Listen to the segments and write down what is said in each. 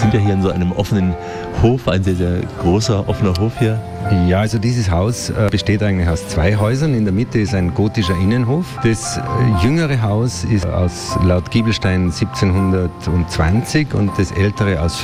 sind ja hier in so einem offenen Hof, ein sehr, sehr großer offener Hof hier. Ja, also dieses Haus besteht eigentlich aus 2 Häusern. In der Mitte ist ein gotischer Innenhof. Das jüngere Haus ist laut Giebelstein 1720 und das ältere aus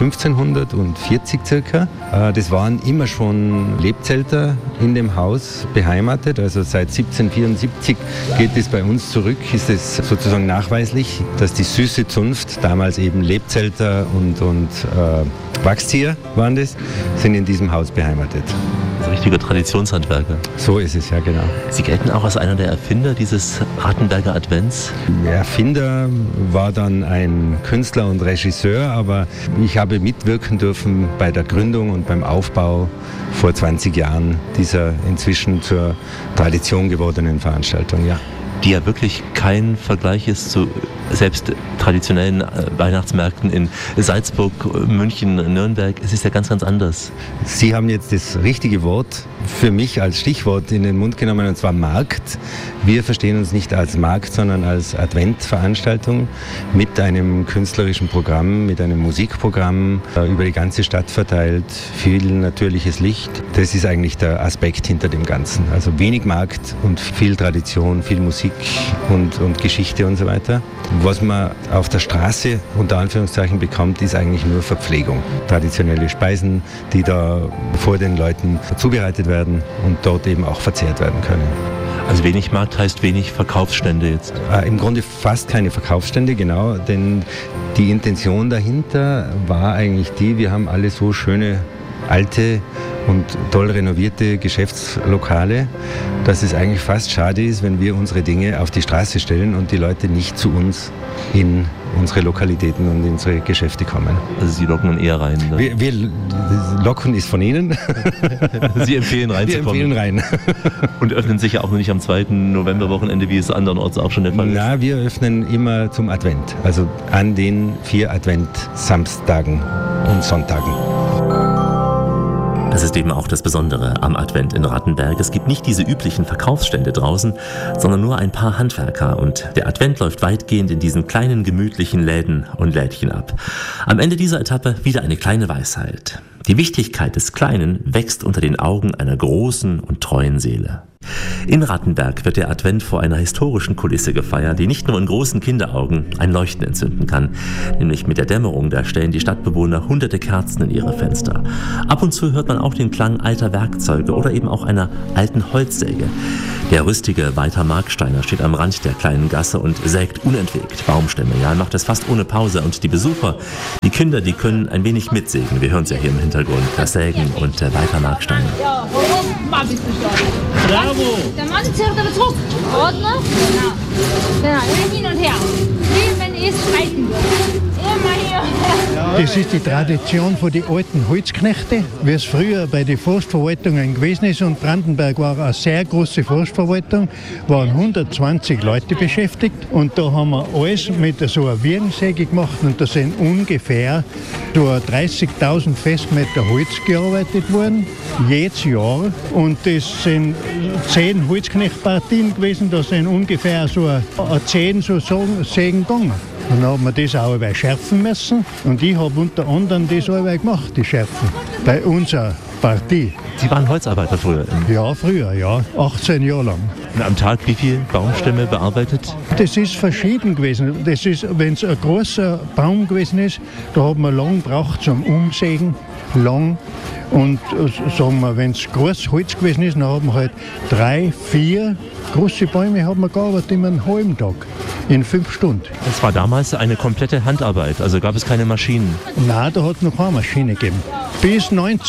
1540 circa. Das waren immer schon Lebzelter in dem Haus beheimatet. Also seit 1774 geht es bei uns zurück, ist es sozusagen nachweislich, dass die Süße Zunft, damals eben Lebzelter und Wachszieher waren das, sind in diesem Haus beheimatet. Also richtige Traditionshandwerker. So ist es, ja genau. Sie gelten auch als einer der Erfinder dieses Rattenberger Advents? Der Erfinder war dann ein Künstler und Regisseur, aber ich habe mitwirken dürfen bei der Gründung und beim Aufbau vor 20 Jahren dieser inzwischen zur Tradition gewordenen Veranstaltung, ja. Die ja wirklich kein Vergleich ist zu selbst traditionellen Weihnachtsmärkten in Salzburg, München, Nürnberg. Es ist ja ganz, ganz anders. Sie haben jetzt das richtige Wort für mich als Stichwort in den Mund genommen, und zwar Markt. Wir verstehen uns nicht als Markt, sondern als Adventveranstaltung mit einem künstlerischen Programm, mit einem Musikprogramm, über die ganze Stadt verteilt, viel natürliches Licht. Das ist eigentlich der Aspekt hinter dem Ganzen. Also wenig Markt und viel Tradition, viel Musik und Geschichte und so weiter. Was man auf der Straße unter Anführungszeichen bekommt, ist eigentlich nur Verpflegung. Traditionelle Speisen, die da vor den Leuten zubereitet werden und dort eben auch verzehrt werden können. Also wenig Markt heißt wenig Verkaufsstände jetzt? Im Grunde fast keine Verkaufsstände, genau, denn die Intention dahinter war eigentlich wir haben alle so schöne alte und toll renovierte Geschäftslokale, dass es eigentlich fast schade ist, wenn wir unsere Dinge auf die Straße stellen und die Leute nicht zu uns in unsere Lokalitäten und in unsere Geschäfte kommen. Also Sie locken dann eher rein? Wir locken ist von Ihnen. Sie empfehlen reinzukommen? Wir empfehlen rein. Und öffnen sich ja auch nur nicht am 2. Novemberwochenende, wie es andernorts auch schon der Fall ist? Na, wir öffnen immer zum Advent, also an den 4 Advent-Samstagen und Sonntagen. Das ist eben auch das Besondere am Advent in Rattenberg. Es gibt nicht diese üblichen Verkaufsstände draußen, sondern nur ein paar Handwerker. Und der Advent läuft weitgehend in diesen kleinen, gemütlichen Läden und Lädchen ab. Am Ende dieser Etappe wieder eine kleine Weisheit. Die Wichtigkeit des Kleinen wächst unter den Augen einer großen und treuen Seele. In Rattenberg wird der Advent vor einer historischen Kulisse gefeiert, die nicht nur in großen Kinderaugen ein Leuchten entzünden kann. Nämlich mit der Dämmerung, da stellen die Stadtbewohner hunderte Kerzen in ihre Fenster. Ab und zu hört man auch den Klang alter Werkzeuge oder eben auch einer alten Holzsäge. Der rüstige Walter Marksteiner steht am Rand der kleinen Gasse und sägt unentwegt Baumstämme. Ja, er macht das fast ohne Pause. Und die Besucher, die Kinder, die können ein wenig mitsägen. Wir hören es ja hier im Hintergrund. Das Sägen und Walter Marksteiner. Ja, warum bist du schon? Bravo! Der Mann zählt aber zurück. Ordner? Genau, hin und her. Wie wenn es streiten wird. Immer hier und her. Das ist die Tradition von den alten Holzknechte, wie es früher bei den Forstverwaltungen gewesen ist. Und Brandenberg war eine sehr große Forstverwaltung, waren 120 Leute beschäftigt. Und da haben wir alles mit so einer Wirrensäge gemacht. Und da sind ungefähr so 30.000 Festmeter Holz gearbeitet worden, jedes Jahr. Und das sind 10 Holzknechtpartien gewesen, da sind ungefähr so 10 so Sägen gegangen. Dann haben wir das auch schärfen müssen und ich habe unter anderem das auch gemacht, die Schärfen, bei unserer Partie. Sie waren Holzarbeiter früher? Ja, früher, ja, 18 Jahre lang. Und am Tag wie viele Baumstämme bearbeitet? Das ist verschieden gewesen. Das ist, wenn es ein großer Baum gewesen ist, da hat man lang gebraucht zum Umsägen, lang. Und sagen wir, wenn es großes Holz gewesen ist, dann haben wir halt 3, 4 große Bäume haben wir gearbeitet in einem halben Tag, in 5 Stunden. Das war damals eine komplette Handarbeit, also gab es keine Maschinen? Nein, da hat es noch keine Maschine gegeben. Bis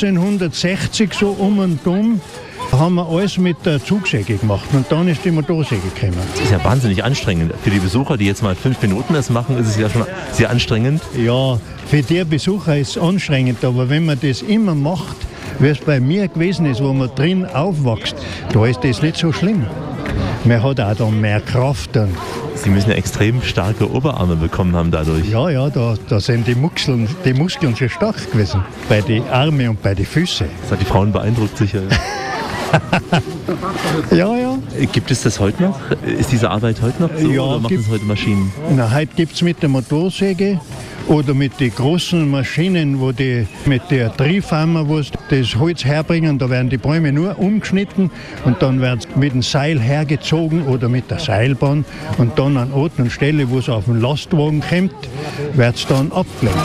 1960 so um und um haben wir alles mit der Zugsäge gemacht und dann ist die Motorsäge gekommen. Das ist ja wahnsinnig anstrengend. Für die Besucher, die jetzt mal 5 Minuten das machen, ist es ja schon sehr anstrengend. Ja, für die Besucher ist es anstrengend, aber wenn man das immer macht, wie es bei mir gewesen ist, wo man drin aufwächst, da ist das nicht so schlimm. Man hat auch dann mehr Kraft. Dann. Sie müssen ja extrem starke Oberarme bekommen haben dadurch. Ja, da sind die Muskeln schon stark gewesen, bei den Armen und bei den Füßen. Das hat die Frauen beeindruckt sicher. Ja, Gibt es das heute noch? Ist diese Arbeit heute noch so, Ja, oder machen es heute Maschinen? Na, heute gibt es mit der Motorsäge oder mit den großen Maschinen, wo die mit der Triebhammer, wo sie das Holz herbringen, da werden die Bäume nur umgeschnitten und dann werden sie mit dem Seil hergezogen oder mit der Seilbahn und dann an Ort und Stelle, wo es auf den Lastwagen kommt, wird es dann abgelegt.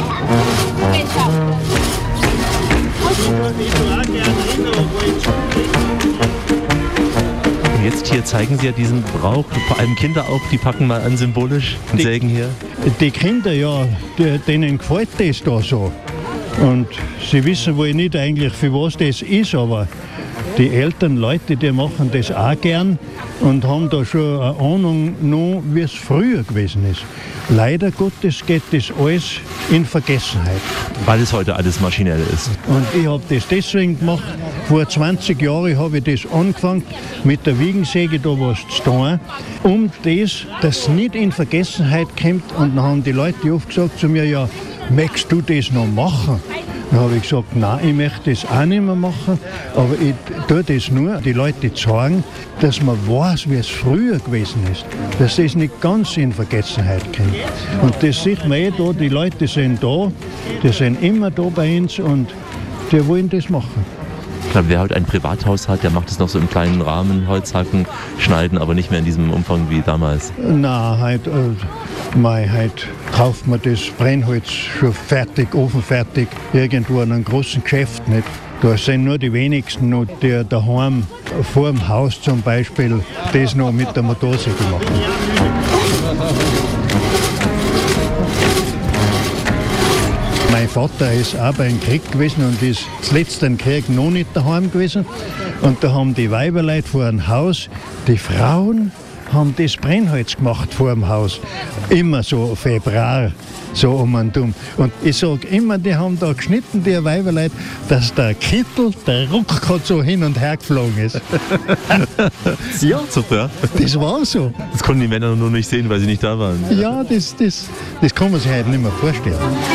Jetzt hier zeigen Sie ja diesen Brauch, vor allem Kinder auch, die packen mal an symbolisch und sägen hier. Die Kinder, ja, denen gefällt das da so. Und sie wissen wohl nicht eigentlich, für was das ist, aber die älteren Leute, die machen das auch gern und haben da schon eine Ahnung noch, wie es früher gewesen ist. Leider Gottes geht das alles in Vergessenheit. Weil es heute alles maschinell ist. Und ich habe das deswegen gemacht. Vor 20 Jahren habe ich das angefangen, mit der Wiegensäge da was zu tun, um das, dass es nicht in Vergessenheit kommt. Und dann haben die Leute oft gesagt zu mir, ja, möchtest du das noch machen? Dann habe ich gesagt, nein, ich möchte das auch nicht mehr machen, aber ich tue das nur, die Leute zeigen, dass man weiß, wie es früher gewesen ist, dass das nicht ganz in Vergessenheit kommt. Und das sieht man da, die Leute sind da, die sind immer da bei uns und die wollen das machen. Ich glaube, wer heute ein Privathaus hat, der macht es noch so im kleinen Rahmen, Holzhacken, schneiden, aber nicht mehr in diesem Umfang wie damals. Nein, heute kauft man das Brennholz schon fertig, ofenfertig, irgendwo an einem großen Geschäft nicht. Da sind nur die wenigsten noch, die daheim vor dem Haus zum Beispiel das noch mit der Motorsäge machen. Mein Vater ist auch beim Krieg gewesen und ist das letzte Krieg noch nicht daheim gewesen. Und da haben die Weiberleute vor dem Haus, die Frauen haben das Brennholz gemacht vor dem Haus. Immer so Februar, so um und um. Und ich sage immer, die haben da geschnitten, die Weiberleute, dass der Kittel, der Ruck gerade so hin und her geflogen ist. Ja, super. Das war so. Das konnten die Männer nur nicht sehen, weil sie nicht da waren. Ja, das kann man sich heute nicht mehr vorstellen.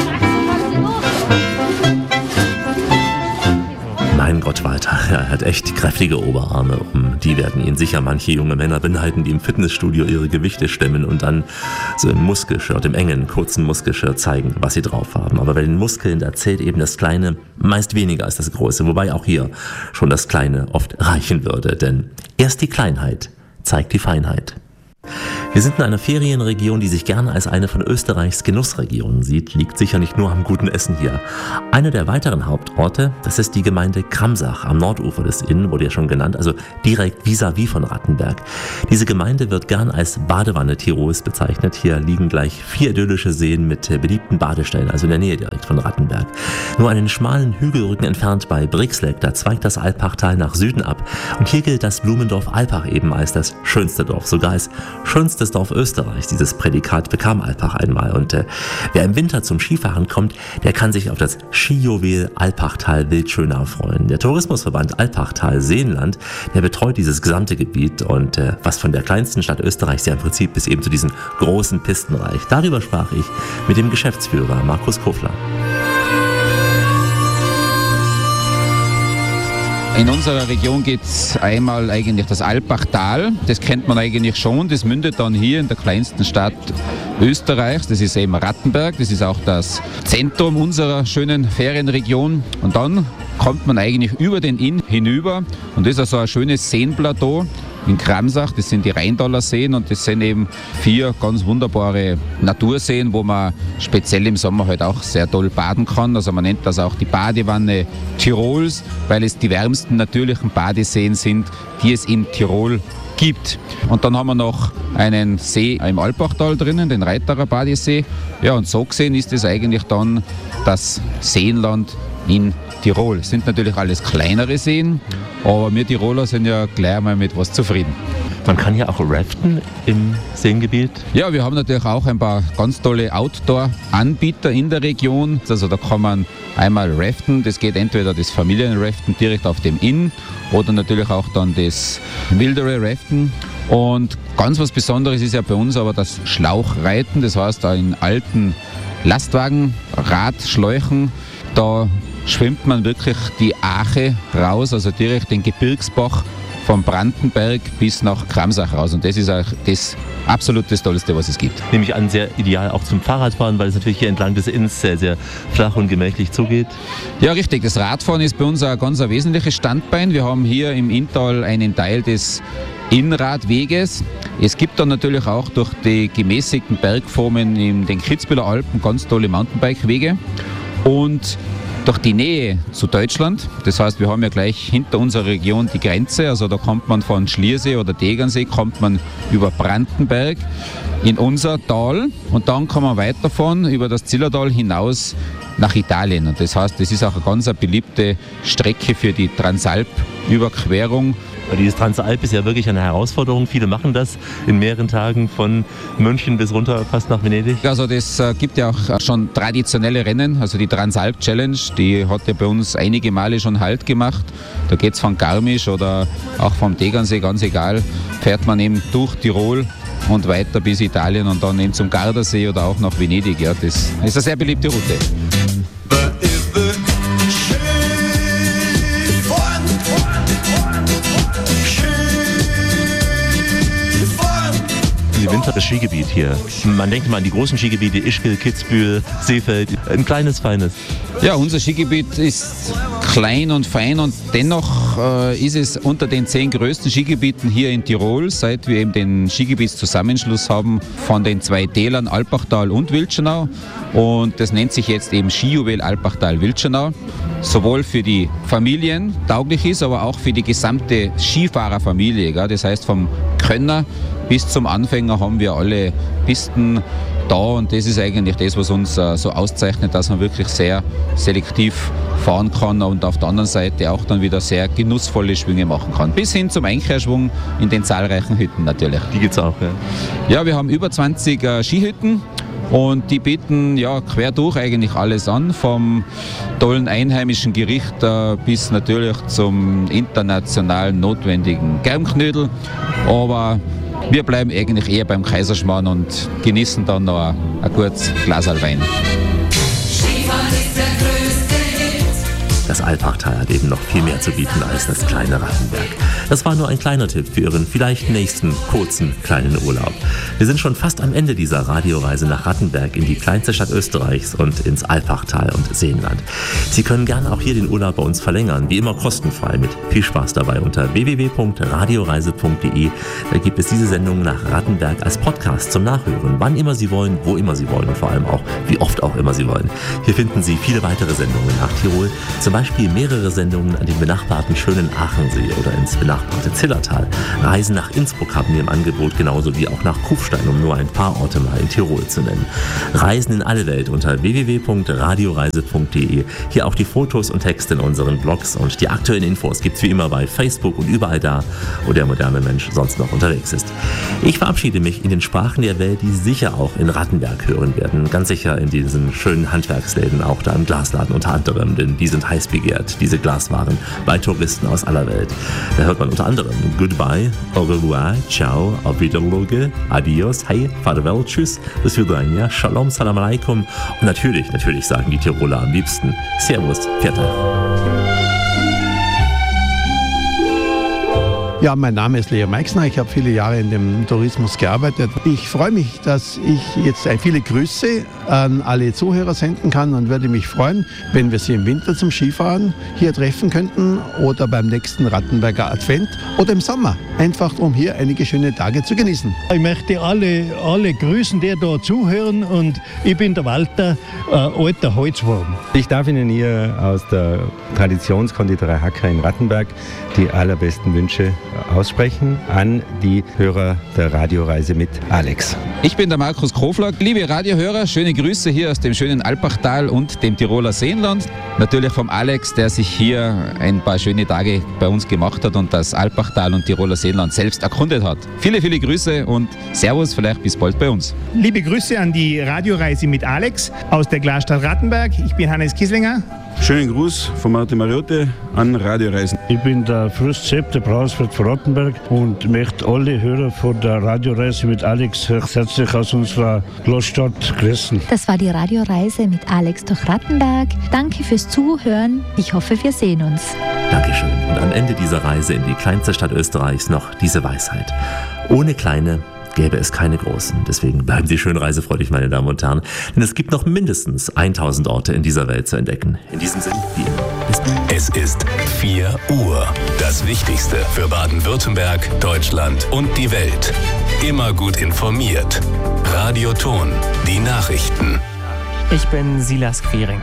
Mein Gott, Walter, er hat echt kräftige Oberarme. Um die werden ihn sicher manche junge Männer beneiden, die im Fitnessstudio ihre Gewichte stemmen und dann so im Muskelshirt, im engen, kurzen Muskelshirt zeigen, was sie drauf haben. Aber bei den Muskeln, da zählt eben das Kleine meist weniger als das Große. Wobei auch hier schon das Kleine oft reichen würde. Denn erst die Kleinheit zeigt die Feinheit. Wir sind in einer Ferienregion, die sich gerne als eine von Österreichs Genussregionen sieht, liegt sicher nicht nur am guten Essen hier. Einer der weiteren Hauptorte, das ist die Gemeinde Kramsach am Nordufer des Inn, wurde ja schon genannt, also direkt vis-à-vis von Rattenberg. Diese Gemeinde wird gern als Badewanne Tirols bezeichnet. Hier liegen gleich 4 idyllische Seen mit beliebten Badestellen, also in der Nähe direkt von Rattenberg. Nur einen schmalen Hügelrücken entfernt bei Brixleck, da zweigt das Alpachtal nach Süden ab. Und hier gilt das Blumendorf Alpach eben als das schönste Dorf, sogar als schönstes Dorf Österreichs. Dieses Prädikat bekam Alpach einmal. Und wer im Winter zum Skifahren kommt, der kann sich auf das Skijuwel Alpachtal Wildschönau freuen. Der Tourismusverband Alpachtal Seenland, der betreut dieses gesamte Gebiet und was von der kleinsten Stadt Österreichs ja im Prinzip bis eben zu diesen großen Pisten reicht. Darüber sprach ich mit dem Geschäftsführer Markus Kofler. In unserer Region gibt es einmal eigentlich das Alpachtal, das kennt man eigentlich schon, das mündet dann hier in der kleinsten Stadt Österreichs, das ist eben Rattenberg, das ist auch das Zentrum unserer schönen Ferienregion und dann kommt man eigentlich über den Inn hinüber und das ist also ein schönes Seenplateau in Kramsach, das sind die Rheintaler Seen und das sind eben 4 ganz wunderbare Naturseen, wo man speziell im Sommer halt auch sehr toll baden kann. Also man nennt das auch die Badewanne Tirols, weil es die wärmsten natürlichen Badeseen sind, die es in Tirol gibt. Und dann haben wir noch einen See im Alpachtal drinnen, den Reiterer Badesee. Ja, und so gesehen ist es eigentlich dann das Seenland in Tirol. Es sind natürlich alles kleinere Seen, aber wir Tiroler sind ja gleich mal mit was zufrieden. Man kann ja auch raften im Seengebiet. Ja, wir haben natürlich auch ein paar ganz tolle Outdoor-Anbieter in der Region. Also da kann man einmal raften, das geht entweder das Familienraften direkt auf dem Inn oder natürlich auch dann das wildere Raften. Und ganz was Besonderes ist ja bei uns aber das Schlauchreiten, das heißt da in alten Lastwagen, Radschläuchen, da schwimmt man wirklich die Ache raus, also direkt den Gebirgsbach von Brandenberg bis nach Kramsach raus. Und das ist auch das absolut das Tollste, was es gibt. Nehme ich an, sehr ideal auch zum Fahrradfahren, weil es natürlich hier entlang des Inns sehr, sehr flach und gemächlich zugeht. Ja, richtig. Das Radfahren ist bei uns ein ganz wesentliches Standbein. Wir haben hier im Inntal einen Teil des Innradweges. Es gibt dann natürlich auch durch die gemäßigten Bergformen in den Kitzbüheler Alpen ganz tolle Mountainbike-Wege. Und durch die Nähe zu Deutschland, das heißt, wir haben ja gleich hinter unserer Region die Grenze, also da kommt man von Schliersee oder Tegernsee, kommt man über Brandenberg in unser Tal und dann kann man weiterfahren über das Zillertal hinaus nach Italien. Und das heißt, das ist auch eine ganz beliebte Strecke für die Transalp-Überquerung. Dieses Transalp ist ja wirklich eine Herausforderung. Viele machen das in mehreren Tagen von München bis runter fast nach Venedig. Also das gibt ja auch schon traditionelle Rennen. Also die Transalp Challenge, die hat ja bei uns einige Male schon Halt gemacht. Da geht es von Garmisch oder auch vom Tegernsee, ganz egal, fährt man eben durch Tirol und weiter bis Italien und dann eben zum Gardasee oder auch nach Venedig. Ja, das ist eine sehr beliebte Route. Das Skigebiet hier. Man denkt mal an die großen Skigebiete, Ischgl, Kitzbühel, Seefeld, ein kleines, feines. Ja, unser Skigebiet ist klein und fein und dennoch ist es unter den 10 größten Skigebieten hier in Tirol, seit wir eben den Skigebietszusammenschluss haben von den 2 Tälern Alpachtal und Wildschenau. Und das nennt sich jetzt eben Skijuwel Alpachtal-Wildschenau. Sowohl für die Familien tauglich ist, aber auch für die gesamte Skifahrerfamilie. Gell? Das heißt, vom Könner bis zum Anfänger haben wir alle Pisten da und das ist eigentlich das, was uns so auszeichnet, dass man wirklich sehr selektiv fahren kann und auf der anderen Seite auch dann wieder sehr genussvolle Schwünge machen kann. Bis hin zum Einkehrschwung in den zahlreichen Hütten natürlich. Die gibt es auch, ja? Ja, wir haben über 20 Skihütten. Und die bieten ja quer durch eigentlich alles an, vom tollen einheimischen Gericht bis natürlich zum international notwendigen Germknödel. Aber wir bleiben eigentlich eher beim Kaiserschmarrn und genießen dann noch ein gutes Glas Wein. Das Alpachtal hat eben noch viel mehr zu bieten als das kleine Rattenberg. Das war nur ein kleiner Tipp für Ihren vielleicht nächsten kurzen kleinen Urlaub. Wir sind schon fast am Ende dieser Radioreise nach Rattenberg in die kleinste Stadt Österreichs und ins Alpachtal und Seenland. Sie können gerne auch hier den Urlaub bei uns verlängern, wie immer kostenfrei, mit viel Spaß dabei unter www.radioreise.de. Da gibt es diese Sendung nach Rattenberg als Podcast zum Nachhören, wann immer Sie wollen, wo immer Sie wollen und vor allem auch, wie oft auch immer Sie wollen. Hier finden Sie viele weitere Sendungen nach Tirol, zum Beispiel mehrere Sendungen an den benachbarten schönen Aachensee oder ins benachbarte Zillertal. Reisen nach Innsbruck haben wir im Angebot, genauso wie auch nach Kufstein, um nur ein paar Orte mal in Tirol zu nennen. Reisen in alle Welt unter www.radioreise.de. Hier auch die Fotos und Texte in unseren Blogs und die aktuellen Infos gibt's wie immer bei Facebook und überall da, wo der moderne Mensch sonst noch unterwegs ist. Ich verabschiede mich in den Sprachen der Welt, die Sie sicher auch in Rattenberg hören werden. Ganz sicher in diesen schönen Handwerksläden, auch da im Glasladen unter anderem, denn die sind heiß begehrt, diese Glaswaren, bei Touristen aus aller Welt. Da hört man unter anderem Goodbye, au revoir, ciao, auf Wiedersehen, adios, hey, farewell, tschüss, bis wieder, shalom, salam alaikum und natürlich sagen die Tiroler am liebsten Servus, Vierte. Ja, mein Name ist Leo Meixner, ich habe viele Jahre in dem Tourismus gearbeitet. Ich freue mich, dass ich jetzt viele Grüße an alle Zuhörer senden kann und würde mich freuen, wenn wir Sie im Winter zum Skifahren hier treffen könnten oder beim nächsten Rattenberger Advent oder im Sommer, einfach um hier einige schöne Tage zu genießen. Ich möchte alle grüßen, die da zuhören und ich bin der Walter, alter Holzwurm. Ich darf Ihnen hier aus der Traditionskonditorei Hacker in Rattenberg die allerbesten Wünsche aussprechen an die Hörer der Radioreise mit Alex. Ich bin der Markus Krofler. Liebe Radiohörer, schöne Grüße hier aus dem schönen Alpachtal und dem Tiroler Seenland. Natürlich vom Alex, der sich hier ein paar schöne Tage bei uns gemacht hat und das Alpachtal und Tiroler Seenland selbst erkundet hat. Viele, viele Grüße und Servus, vielleicht bis bald bei uns. Liebe Grüße an die Radioreise mit Alex aus der Glasstadt Rattenberg. Ich bin Hannes Kieslinger Schönen Gruß von Martin Mariotte an Radioreisen. Ich bin der Fürst Sepp, der Braunschweig von Rottenberg und möchte alle Hörer von der Radioreise mit Alex herzlich aus unserer Großstadt grüßen. Das war die Radioreise mit Alex durch Rattenberg. Danke fürs Zuhören. Ich hoffe, wir sehen uns. Dankeschön. Und am Ende dieser Reise in die kleinste Stadt Österreichs noch diese Weisheit. Ohne kleine gäbe es keine großen. Deswegen bleiben Sie schön reisefreudig, meine Damen und Herren. Denn es gibt noch mindestens 1000 Orte in dieser Welt zu entdecken. In diesem Sinne, wie immer, bis bald. Es ist 4 Uhr. Das Wichtigste für Baden-Württemberg, Deutschland und die Welt. Immer gut informiert. Radio Ton, die Nachrichten. Ich bin Silas Quiring.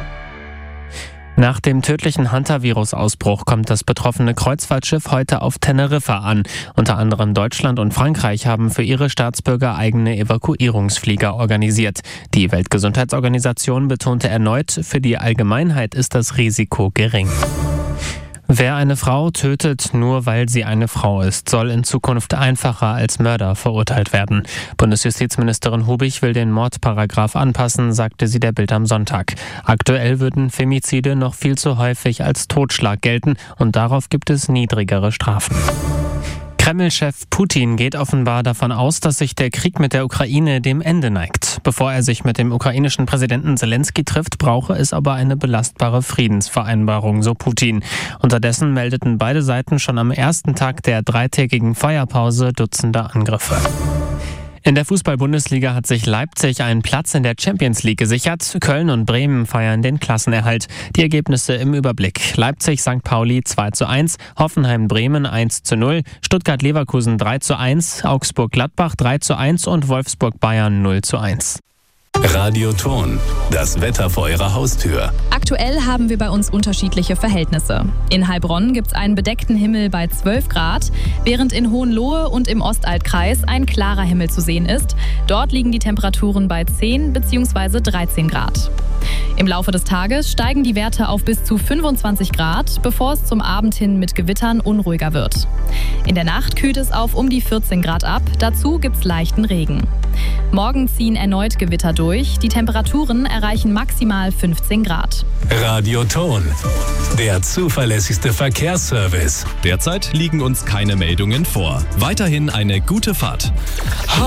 Nach dem tödlichen Hantavirus-Ausbruch kommt das betroffene Kreuzfahrtschiff heute auf Teneriffa an. Unter anderem Deutschland und Frankreich haben für ihre Staatsbürger eigene Evakuierungsflieger organisiert. Die Weltgesundheitsorganisation betonte erneut, für die Allgemeinheit ist das Risiko gering. Wer eine Frau tötet, nur weil sie eine Frau ist, soll in Zukunft einfacher als Mörder verurteilt werden. Bundesjustizministerin Hubich will den Mordparagraf anpassen, sagte sie der Bild am Sonntag. Aktuell würden Femizide noch viel zu häufig als Totschlag gelten und darauf gibt es niedrigere Strafen. Kreml-Chef Putin geht offenbar davon aus, dass sich der Krieg mit der Ukraine dem Ende neigt. Bevor er sich mit dem ukrainischen Präsidenten Zelensky trifft, brauche es aber eine belastbare Friedensvereinbarung, so Putin. Unterdessen meldeten beide Seiten schon am ersten Tag der 3-tägigen Feuerpause Dutzende Angriffe. In der Fußball-Bundesliga hat sich Leipzig einen Platz in der Champions League gesichert. Köln und Bremen feiern den Klassenerhalt. Die Ergebnisse im Überblick: Leipzig-St. Pauli 2:1, Hoffenheim-Bremen 1:0, Stuttgart-Leverkusen 3:1, Augsburg-Gladbach 3:1 und Wolfsburg-Bayern 0:1. Radio Ton, das Wetter vor Ihrer Haustür. Aktuell haben wir bei uns unterschiedliche Verhältnisse. In Heilbronn gibt es einen bedeckten Himmel bei 12 Grad, während in Hohenlohe und im Ostaltkreis ein klarer Himmel zu sehen ist. Dort liegen die Temperaturen bei 10 bzw. 13 Grad. Im Laufe des Tages steigen die Werte auf bis zu 25 Grad, bevor es zum Abend hin mit Gewittern unruhiger wird. In der Nacht kühlt es auf um die 14 Grad ab, dazu gibt es leichten Regen. Morgen ziehen erneut Gewitter durch, die Temperaturen erreichen maximal 15 Grad. Radio Ton, der zuverlässigste Verkehrsservice. Derzeit liegen uns keine Meldungen vor. Weiterhin eine gute Fahrt.